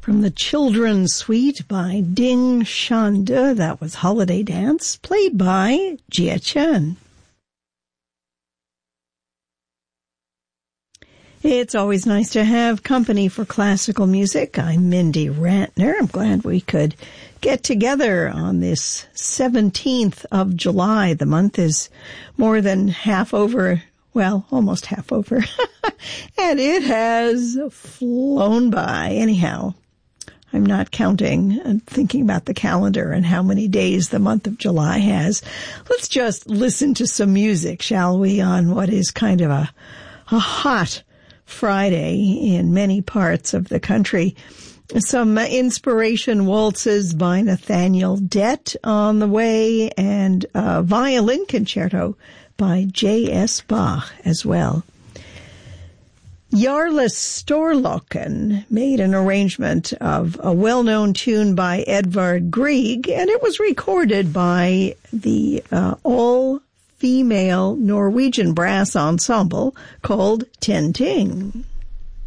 From the Children's Suite by Ding Shanda, that was Holiday Dance, played by Jia Chen. It's always nice to have company for classical music. I'm Mindy Rantner. I'm glad we could get together on this 17th of July. The month is more than half over. Well, almost half over. And it has flown by. Anyhow, I'm not counting and thinking about the calendar and how many days the month of July has. Let's just listen to some music, shall we, on what is kind of a hot Friday in many parts of the country. Some inspiration waltzes by Nathaniel Dett on the way, and a violin concerto by J.S. Bach as well. Jarle Storlocken made an arrangement of a well-known tune by Edvard Grieg, and it was recorded by the all-female Norwegian brass ensemble called Ten Ting.